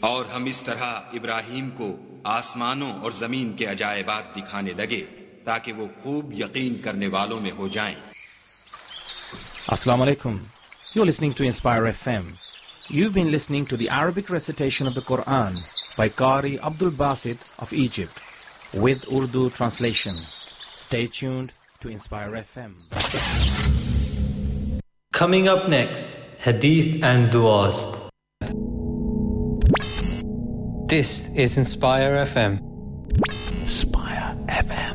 और हम इस तरह इब्राहीम को आसमानों और जमीन के अजायबात दिखाने लगे ताकि वो खूब यकीन करने वालों में हो जाएं। Assalamu alaikum. You're listening to Inspire FM. You've been listening to the Arabic recitation of the Quran by Qari Abdul Basit of Egypt with Urdu translation. Stay tuned to Inspire FM. Coming up next, Hadith and Du'as. This is Inspire FM. Inspire FM.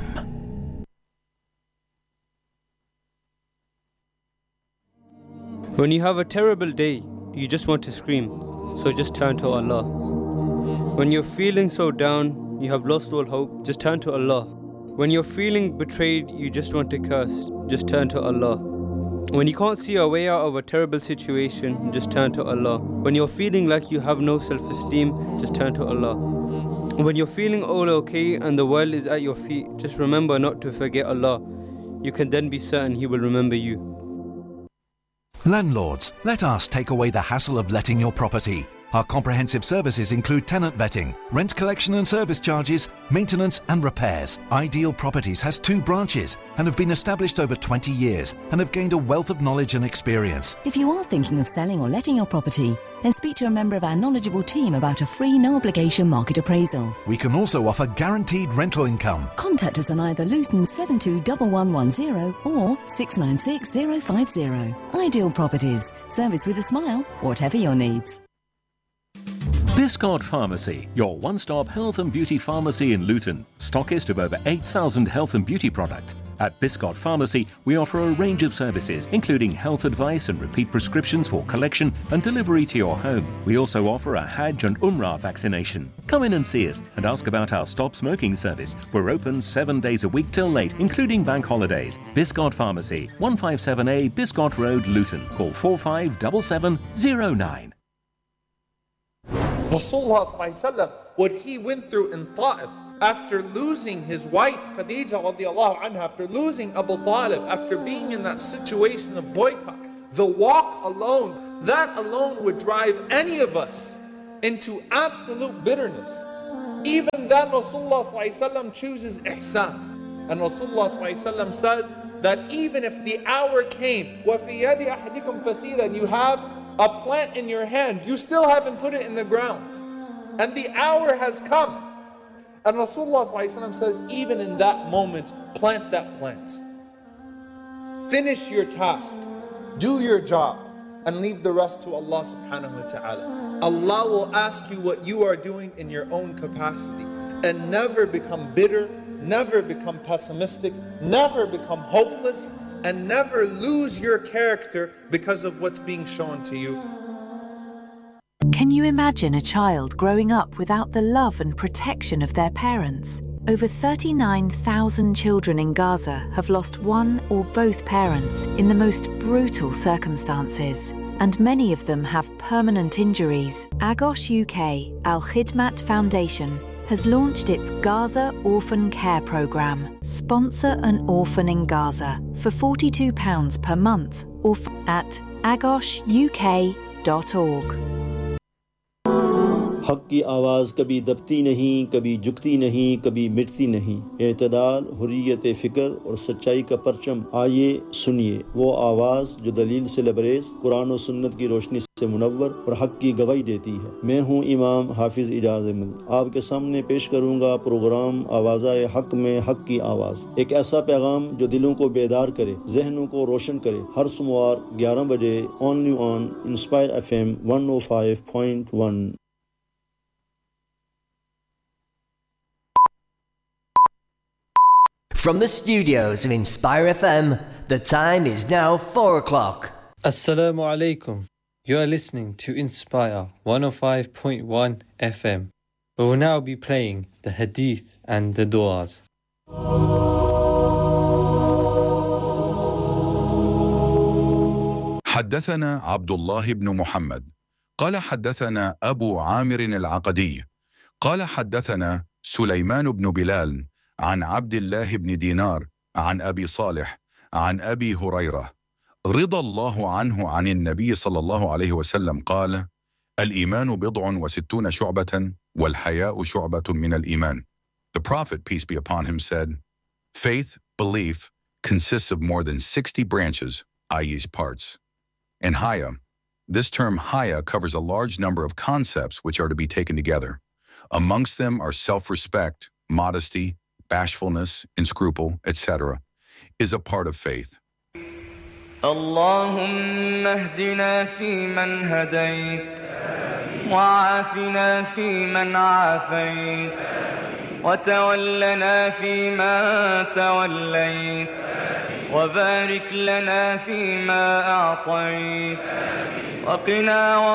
When you have a terrible day, you just want to scream, so just turn to Allah. When you're feeling so down, you have lost all hope, just turn to Allah. When you're feeling betrayed, you just want to curse, just turn to Allah. When you can't see a way out of a terrible situation, just turn to Allah. When you're feeling like you have no self-esteem, just turn to Allah. When you're feeling all okay and the world is at your feet, just remember not to forget Allah. You can then be certain He will remember you. Landlords, let us take away the hassle of letting your property. Our comprehensive services include tenant vetting, rent collection and service charges, maintenance and repairs. Ideal Properties has 2 branches and have been established over 20 years and have gained a wealth of knowledge and experience. If you are thinking of selling or letting your property, then speak to a member of our knowledgeable team about a free no-obligation market appraisal. We can also offer guaranteed rental income. Contact us on either Luton 721110 or 696050. Ideal Properties. Service with a smile, whatever your needs. Biscot Pharmacy, your one-stop health and beauty pharmacy in Luton. Stockist of over 8,000 health and beauty products. At Biscot Pharmacy, we offer a range of services, including health advice and repeat prescriptions for collection and delivery to your home. We also offer a Hajj and Umrah vaccination. Come in and see us and ask about our stop smoking service. We're open 7 days a week till late, including bank holidays. Biscot Pharmacy, 157A Biscot Road, Luton. Call 457709. Rasulullah, what he went through in Ta'if after losing his wife Khadija radiallahu anha, after losing Abu Talib, after being in that situation of boycott, the walk alone, that alone would drive any of us into absolute bitterness. Even then Rasulullah chooses ihsan, and Rasulullah says that even if the hour came, وَفِي يَدِ أَحَدِكُمْ فَسِيلًا, and you have a plant in your hand, you still haven't put it in the ground, and the hour has come, and Rasulullah says, even in that moment, plant that plant. Finish your task, do your job, and leave the rest to Allah subhanahu wa ta'ala. Allah will ask you what you are doing in your own capacity, and never become bitter, never become pessimistic, never become hopeless, and never lose your character because of what's being shown to you. Can you imagine a child growing up without the love and protection of their parents? Over 39,000 children in Gaza have lost one or both parents in the most brutal circumstances, and many of them have permanent injuries. Agos UK Al Khidmat Foundation has launched its Gaza Orphan Care Programme. Sponsor an orphan in Gaza for £42 per month or at agosuk.org. हक की आवाज़ कभी दबती नहीं, कभी झुकती नहीं, कभी मिटती नहीं। एतदाल, हुर्रियत फ़िक्र और सच्चाई का परचम। आइए सुनिए वो आवाज़ जो दलील से लबरेज़, कुरान और सुन्नत की रोशनी से मुनव्वर और हक की गवाही देती है। मैं हूँ इमाम हाफिज़ इजाज़ अहमद। आपके सामने पेश करूँगा प्रोग्राम आवाज़ाए हक में हक की आवाज़। एक ऐसा पैगाम जो दिलों को बेदार करे, जहनों को रोशन करे। हर सोमवार 11 बजे only on inspire FM 105.1। From the studios of Inspire FM, the time is now 4 o'clock. Assalamu alaikum. You are listening to Inspire 105.1 FM. We will now be playing the Hadith and the Du'as. حدثنا عبد الله بن محمد قال حدثنا أبو عامر العقدي قال حدثنا سليمان بن بلال عن عبد الله بن دينار عن أبي صالح عن أبي هريرة رضي الله عنه عن النبي صلى الله عليه وسلم قال: الإيمان بضع وستون شعبة والحياء شعبة من الإيمان. The Prophet, peace be upon him, said, faith, belief, consists of more than 60 branches, i.e. parts. In Haya, this term Haya covers a large number of concepts which are to be taken together. Amongst them are self-respect, modesty, bashfulness, inscruple, etc., is a part of faith. اللهم اهدنا فيمن هديت وعافنا فيمن عافيت وتولنا فيما توليت وبارك لنا فيما أعطيت وقنا